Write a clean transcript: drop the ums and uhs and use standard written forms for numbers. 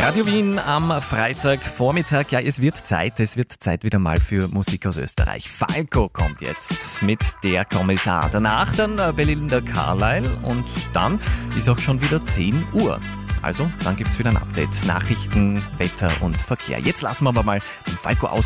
Radio Wien am Freitagvormittag. Ja, es wird Zeit wieder mal für Musik aus Österreich. Falco kommt jetzt mit Der Kommissar. Danach dann Belinda Carlisle und dann ist auch schon wieder 10 Uhr. Also, dann gibt's wieder ein Update. Nachrichten, Wetter und Verkehr. Jetzt lassen wir aber mal den Falco aus.